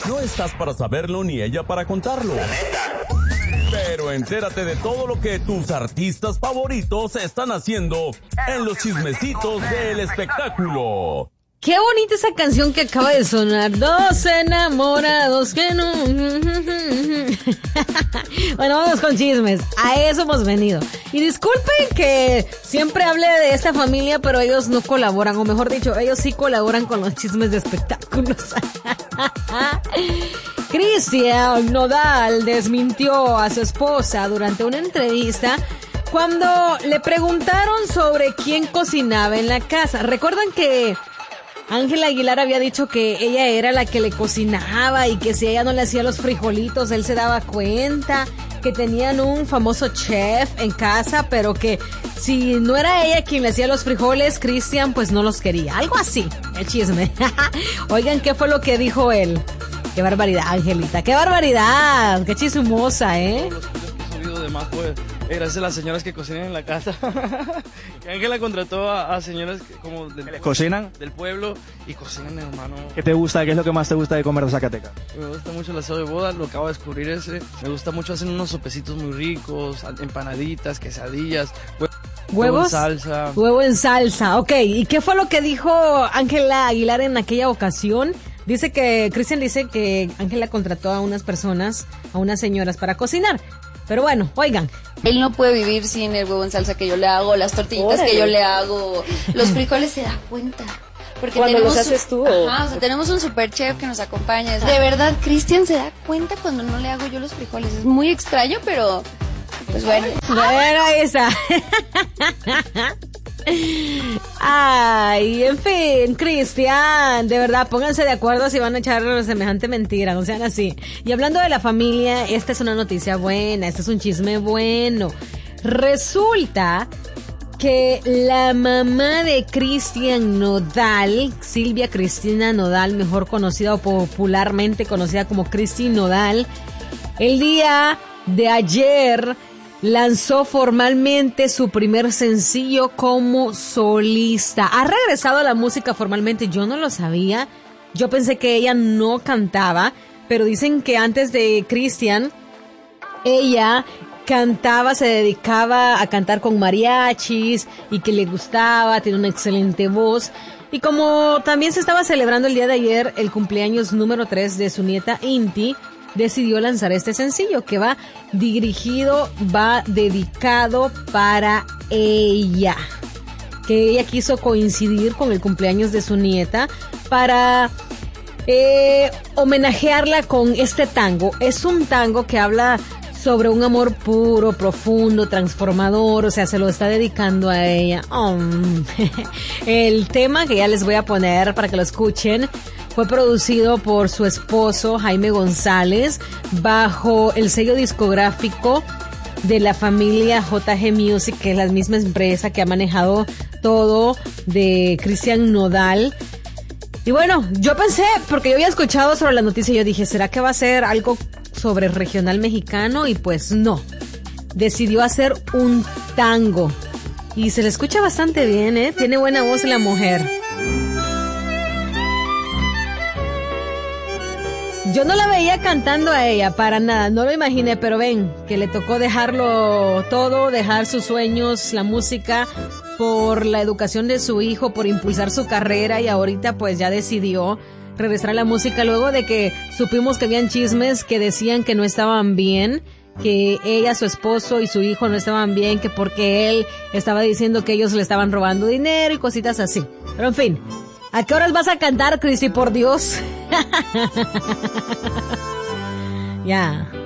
No estás para saberlo ni ella para contarlo. Pero entérate de todo lo que tus artistas favoritos están haciendo en los chismecitos del espectáculo. Qué bonita esa canción que acaba de sonar. Dos enamorados que no... Bueno, vamos con chismes. A eso hemos venido. Y disculpen que siempre hable de esta familia, pero ellos no colaboran. O mejor dicho, ellos sí colaboran con los chismes de espectáculos. Cristian Nodal desmintió a su esposa durante una entrevista cuando le preguntaron sobre quién cocinaba en la casa. ¿Recuerdan que Ángela Aguilar había dicho que ella era la que le cocinaba y que si ella no le hacía los frijolitos, él se daba cuenta que tenían un famoso chef en casa, pero que si no era ella quien le hacía los frijoles, Cristian pues no los quería? Algo así, el chisme. Oigan, ¿qué fue lo que dijo él? Qué barbaridad, Angelita, qué barbaridad, qué chismosa, ¿eh? Los videos que he subido demás, pues, gracias a las señoras que cocinan en la casa. Ángela contrató a señoras que como ¿Cocinan? Del pueblo y cocinan, hermano. ¿Qué te gusta? ¿Qué es lo que más te gusta de comer de Zacatecas? Me gusta mucho el asado de boda, lo acabo de descubrir ese. Me gusta mucho hacer unos sopecitos muy ricos, empanaditas, quesadillas, ¿Huevos? en salsa. Huevo en salsa, ok. ¿Y qué fue lo que dijo Ángela Aguilar en aquella ocasión? Dice que, Cristian dice que Ángela contrató a unas personas, a unas señoras para cocinar. Pero bueno, oigan. Él no puede vivir sin el huevo en salsa que yo le hago, las tortillitas que yo le hago, los frijoles se da cuenta. Porque cuando tenemos los haces tú. Ajá, o sea, tenemos un super chef que nos acompaña. De verdad, Cristian se da cuenta cuando no le hago yo los frijoles. Es muy extraño, pero pues bueno. Bueno, esa. Ay, en fin, Cristian, de verdad, pónganse de acuerdo si van a echar semejante mentira, no sean así. Y hablando de la familia, esta es una noticia buena, este es un chisme bueno. Resulta que la mamá de Cristian Nodal, Silvia Cristina Nodal, mejor conocida o popularmente conocida como Cristi Nodal, el día de ayer lanzó formalmente su primer sencillo como solista. Ha regresado a la música formalmente, yo no lo sabía. Yo pensé que ella no cantaba, pero dicen que antes de Cristian, ella cantaba, se dedicaba a cantar con mariachis y que le gustaba, tiene una excelente voz. Y como también se estaba celebrando el día de ayer el cumpleaños número 3 de su nieta Inti, decidió lanzar este sencillo que va dedicado para ella. Que ella quiso coincidir con el cumpleaños de su nieta para homenajearla con este tango. Es un tango que habla sobre un amor puro, profundo, transformador, o sea, se lo está dedicando a ella. El tema que ya les voy a poner para que lo escuchen fue producido por su esposo Jaime González bajo el sello discográfico de la familia JG Music, que es la misma empresa que ha manejado todo de Cristian Nodal. Y bueno, yo pensé, porque yo había escuchado sobre la noticia, yo dije, ¿será que va a ser algo sobre regional mexicano? Y pues no, decidió hacer un tango y se le escucha bastante bien, tiene buena voz la mujer. Yo no la veía cantando a ella, para nada, no lo imaginé, pero ven, que le tocó dejarlo todo, dejar sus sueños, la música, por la educación de su hijo, por impulsar su carrera, y ahorita pues ya decidió regresar a la música luego de que supimos que habían chismes que decían que no estaban bien, que ella, su esposo y su hijo no estaban bien, que porque él estaba diciendo que ellos le estaban robando dinero y cositas así. Pero en fin, ¿a qué horas vas a cantar, Cristi, por Dios? Ya.